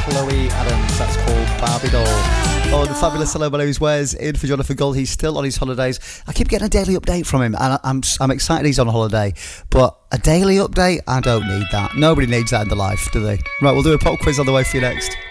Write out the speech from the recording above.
Chloe Adams. That's called Barbie Doll. Oh, the fabulous Hello, my name's Wes, in for Jonathan Gold. He's still on his holidays. I keep getting a daily update from him, and I'm excited he's on holiday. But a daily update? I don't need that. Nobody needs that in their life, do they? Right, we'll do a pop quiz on the way for you next.